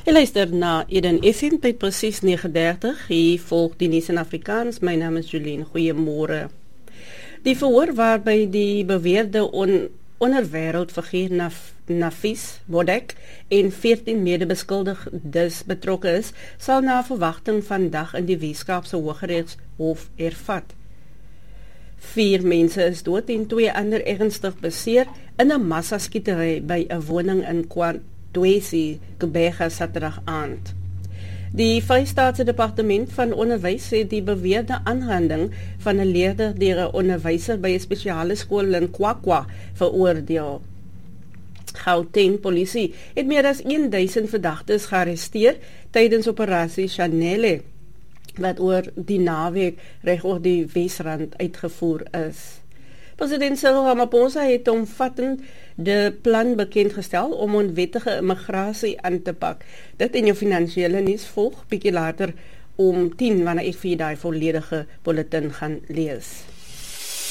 Jy luister na Eden FM by presies 9:30. Hier volg die nuus in Afrikaans. My naam is Jolien. Goeiemôre. Die verhoor waarby die beweerde onderwêreldfiguur Nafis Modek en 14 medebeskuldigdes betrokke is, sal na verwagting vandag in die Weskaapse Hooggeregshof hervat. 4 mense is dood en 2 ander ernstig beseer in 'n massaskietery by 'n woning in Kwantwesi, Gqeberha Saterdag aand. Die Vrystaatse Departement van Onderwys het die beweerde aanranding van 'n leerder deur 'n onderwyser by 'n spesiale skool in KwaKwa veroordeel. Gauteng polisie het meer as 1000 verdagtes gearresteer tydens operasie Chanele, wat oor die naweek reg oor die Wesrand uitgevoer is. President Cyril Ramaphosa het omvattende plan bekendgestel om onwettige immigrasie aan te pak. Dit in jou finansiële nuus volg bietjie later om 10, wanneer ek vir daai volledige bulletin gaan lees.